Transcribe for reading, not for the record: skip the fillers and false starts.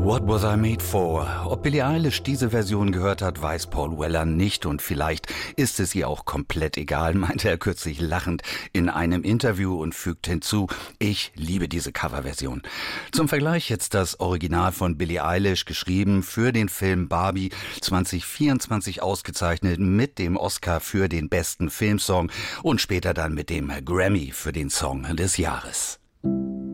What Was I Made For? Ob Billie Eilish diese Version gehört hat, weiß Paul Weller nicht und vielleicht ist es ihr auch komplett egal, meinte er kürzlich lachend in einem Interview und fügt hinzu, ich liebe diese Coverversion. Zum Vergleich jetzt das Original von Billie Eilish, geschrieben für den Film Barbie, 2024 ausgezeichnet mit dem Oscar für den besten Filmsong und später dann mit dem Grammy für den Song des Jahres.